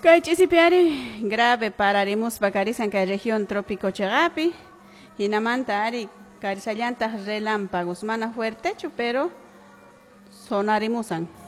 Kaychisipiari grave pararemos bacarisan que región trópico Chagapi y namantari carisallantas relámpagos mana fuerte pero sonarimusan.